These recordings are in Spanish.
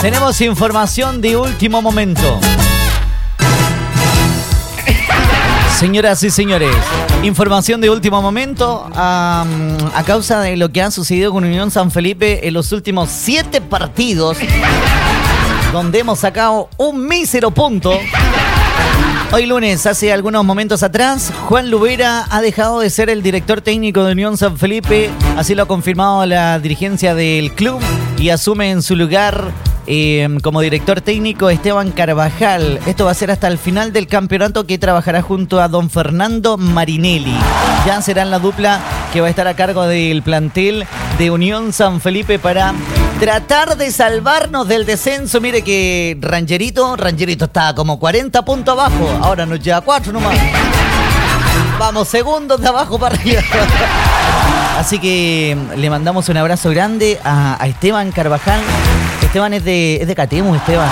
Tenemos información de último momento. Señoras y señores, información de último momento a causa de lo que ha sucedido con Unión San Felipe en los últimos 7 partidos, donde hemos sacado un mísero punto. Hoy lunes, hace algunos momentos atrás, Juan Lubera ha dejado de ser el director técnico de Unión San Felipe, así lo ha confirmado la dirigencia del club, y asume en su lugar como director técnico Esteban Carvajal. Esto va a ser hasta el final del campeonato, que trabajará junto a don Fernando Marinelli. Ya serán la dupla que va a estar a cargo del plantel de Unión San Felipe para tratar de salvarnos del descenso. Mire que Rangerito está como 40 puntos abajo, ahora nos lleva 4 nomás. Vamos segundos de abajo para arriba. Así que le mandamos un abrazo grande a Esteban Carvajal. Esteban es de Catemu, Esteban.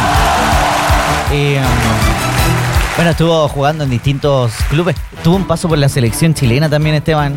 Bueno, estuvo jugando en distintos clubes. Tuvo un paso por la selección chilena también, Esteban.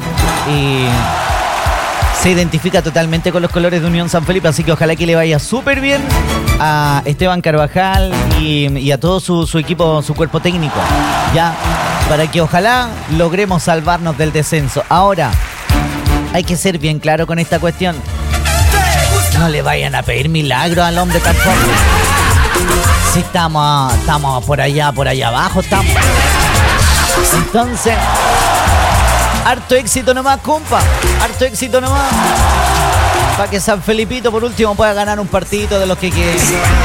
Se identifica totalmente con los colores de Unión San Felipe, así que ojalá que le vaya súper bien a Esteban Carvajal y a todo su equipo, su cuerpo técnico, ya, para que ojalá logremos salvarnos del descenso. Ahora, hay que ser bien claro con esta cuestión. No le vayan a pedir milagros al hombre tampoco. Si estamos por allá abajo, estamos. Entonces, harto éxito nomás, compa. Harto éxito nomás. Para que San Felipito por último pueda ganar un partidito de los que quieren.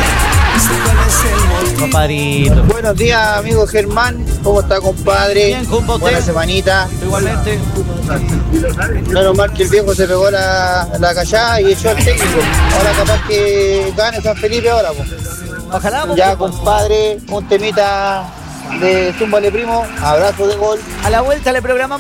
Compadrito. Buenos días, amigo Germán. ¿Cómo está, compadre? Bien, compa, usted. Buena semanita. Igualmente. Menos mal que el viejo se pegó la callada y echó al técnico. Ahora capaz que gane San Felipe ahora, pues. Ojalá, ya, compadre, un temita de Zúmbale Primo. Abrazo de gol. A la vuelta le programamos